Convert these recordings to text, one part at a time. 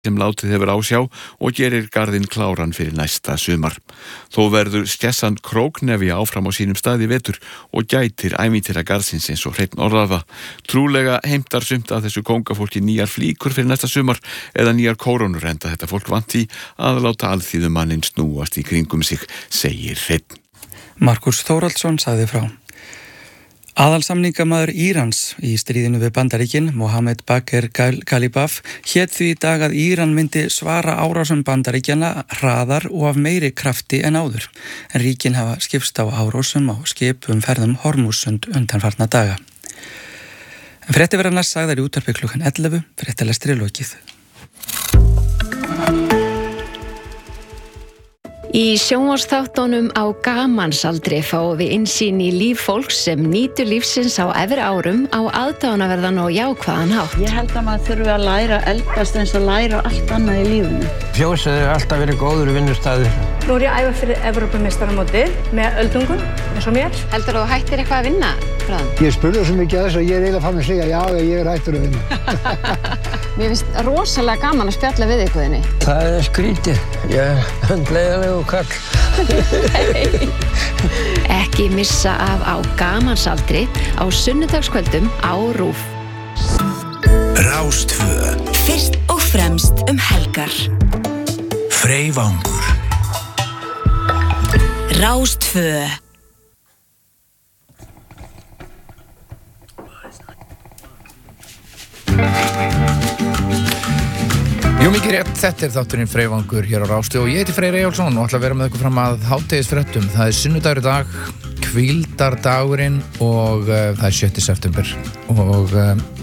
sem látið hefur ásjá og gerir garðinn kláran fyrir næsta sumar. Þó verður skessan króknefja áfram á sínum stað í vetur og gætir ævintýra garðsins eins og Hreinn orðaða. Trúlega heimtar sumt að þessu kóngafólki nýjar flíkur fyrir næsta sumar eða nýjar kórónur, enda þetta fólk vant í að láta alþýðumanninn snúast í kringum sig, segir Hreinn. Markus Þórhallsson sagði frá. Aðalsamningamaður Írans í stríðinu við Bandaríkin, Mohammed Bagher Ghalibaf, hét því í dag að Íran myndi svara árásum Bandaríkjana hraðar og af meiri krafti en áður. En ríkin hafa skipst á árásum á skipum ferðum Hormússund undanfarna daga. En fréttir verða næst sagðar í útvarpi klukkan 11, fréttalestri lokið. Í sjónvarpsþáttunum á gamansaldri fáum við innsýn í líf fólks sem nýtur lífsins á efri árum á aðdáunarverðan og jákvæðan hátt. Ég held að maður þurfi að læra eldast eins og læra allt annað í lífinu. Fjósið er alltaf verið góður vinnustæður. Nú er ég að æfa fyrir Evrópumeistaramótið með öldungum eins og mér. Heldur þú hættir eitthvað að vinna frá þeim? Ég spurði svo mikið að þess að ég er eiginlega fann að segja já, ég er hættur að vinna. Mér finnst rosalega gaman að spjalla við ykkurðinni. Það er skrítið. Ég er handleiðanlegur kall. Ekki missa af á gamansaldri á sunnudagskvöldum á RÚV. Rástvö. Fyrst og fremst helgar. Freyvangur. Rástvö. Jú, mikið rétt, þetta er þátturinn Freyvangur hér á Rástvö og ég heiti Freyr Eyjólfsson og ætla að vera með ykkur fram að hádegisfréttum. Það er sunnudagur í dag, hvíldardagurinn og það er 7. september og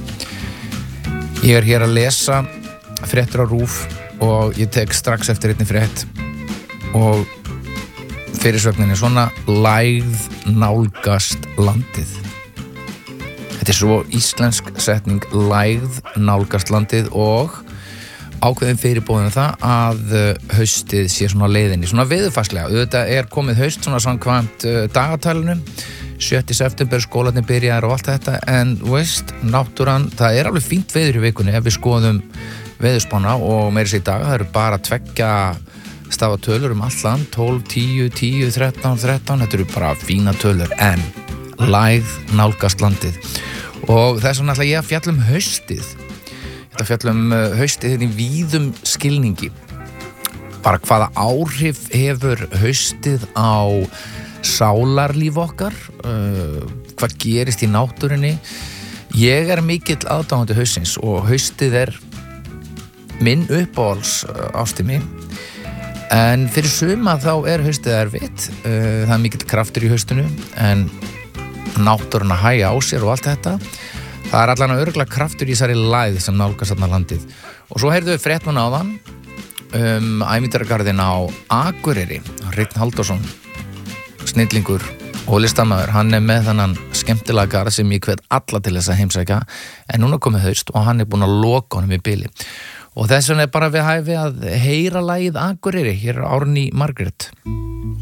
ég er hér að lesa fréttur á RÚV og ég tek strax eftir einni frétt og fyrirsögnin er svona: lægð nálgast landið. Þetta er svo íslensk setning, lægð nálgast landið, og ákveðin fyrirbóðin það að haustið sé svona leiðinni, svona veðurfarslega. Auðvitað er komið haust svona samkvæmt dagatalinu, 7. september, skólarnir byrjaðir og allt þetta, en veist, náttúran, það er alveg fínt veður í vikunni ef við skoðum veðurspána og meira sér í dag, það eru bara 2 stafa tölur allt land, 12, 10, 10, 13, 13, þetta eru bara fína tölur, en lægð nálgast landið. Og þess vegna ætla ég að fjalla haustið. Þetta fjallum haustið í víðum skilningi. Bara hvaða áhrif hefur haustið á sálarlíf okkar, hvað gerist í náttúrunni. Ég er mikill aðdáandi haustsins og haustið er minn uppáhalds ástimi, en fyrir suma þá er haustið erfitt. Það er mikill kraftur í haustinu, en náttúrun að hægja á sér og allt þetta. Það er allan að örugglega kraftur í þessari lægð sem nálgast þarna landið. Og svo heyrðum við frétt núna áðan ævintýragarðinn á Akureyri. Hreinn Halldórsson, snillingur og listamaður, hann er með þennan skemmtilega garð sem ég hvet alla til þess að heimsækja, en núna komið haust og hann er búinn að loka honum í bili. Og þess vegna er bara við hæfi að heyra lagið Akureyri. Hér er Árný Margrét.